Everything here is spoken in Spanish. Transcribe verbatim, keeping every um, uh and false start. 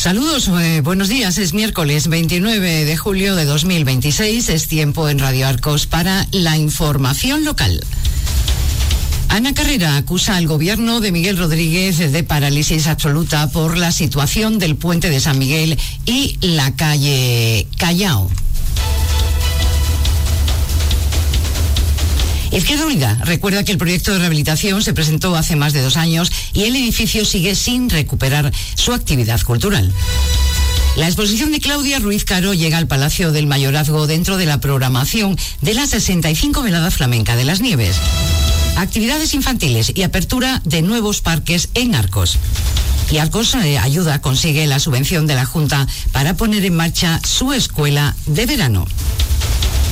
Saludos, eh, buenos días. Es miércoles veintinueve de julio de dos mil veintiséis. Es tiempo en Radio Arcos para la información local. Ana Carrera acusa al gobierno de Miguel Rodríguez de parálisis absoluta por la situación del puente de San Miguel y la calle Callao. Izquierda Unida recuerda que el proyecto de rehabilitación se presentó hace más de dos años y el edificio sigue sin recuperar su actividad cultural. La exposición de Claudia Ruiz Caro llega al Palacio del Mayorazgo dentro de la programación de la sesenta y cinco Velada Flamenca de las Nieves. Actividades infantiles y apertura de nuevos parques en Arcos. Y Arcos eh, Ayuda consigue la subvención de la Junta para poner en marcha su escuela de verano.